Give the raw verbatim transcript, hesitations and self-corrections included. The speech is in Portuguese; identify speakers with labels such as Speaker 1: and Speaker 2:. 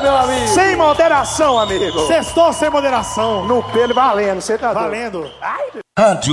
Speaker 1: meu amigo.
Speaker 2: Sem moderação, amigo.
Speaker 3: Sextou sem moderação.
Speaker 2: No pelo valendo, você tá
Speaker 3: Valendo.
Speaker 2: Ai,
Speaker 4: Rádio